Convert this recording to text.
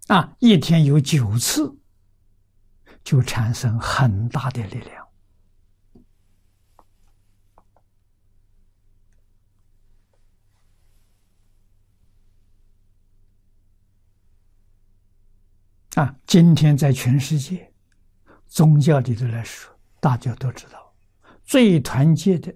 一天有9次，就产生很大的力量。今天在全世界宗教里头来说，大家都知道，最团结的